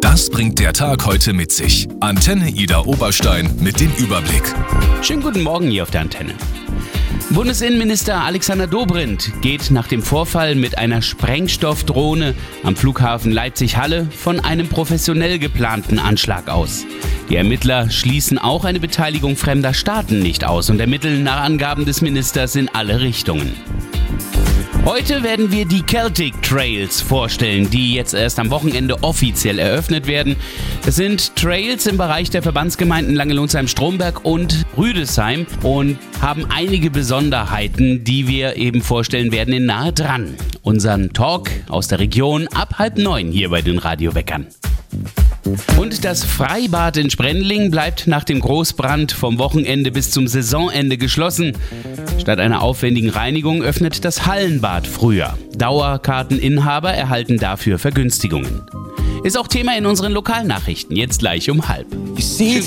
Das bringt der Tag heute mit sich. Antenne Ida Oberstein mit dem Überblick. Schönen guten Morgen hier auf der Antenne. Bundesinnenminister Alexander Dobrindt geht nach dem Vorfall mit einer Sprengstoffdrohne am Flughafen Leipzig-Halle von einem professionell geplanten Anschlag aus. Die Ermittler schließen auch eine Beteiligung fremder Staaten nicht aus und ermitteln nach Angaben des Ministers in alle Richtungen. Heute werden wir die Celtic Trails vorstellen, die jetzt erst am Wochenende offiziell eröffnet werden. Das sind Trails im Bereich der Verbandsgemeinden Langelonsheim-Stromberg und Rüdesheim und haben einige Besonderheiten, die wir eben vorstellen werden in Nahe dran. Unseren Talk aus der Region ab 8:30 hier bei den Radioweckern. Und das Freibad in Sprendling bleibt nach dem Großbrand vom Wochenende bis zum Saisonende geschlossen. Statt einer aufwendigen Reinigung öffnet das Hallenbad früher. Dauerkarteninhaber erhalten dafür Vergünstigungen. Ist auch Thema in unseren Lokalnachrichten, jetzt gleich um 12:30.